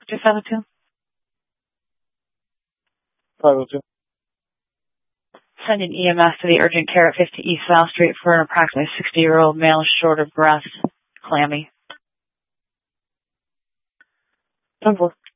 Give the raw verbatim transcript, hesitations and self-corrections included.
two five oh two? five oh two. Sending E M S to the urgent care at fifty East South Street for an approximately sixty-year-old male short of breath, clammy. ten four.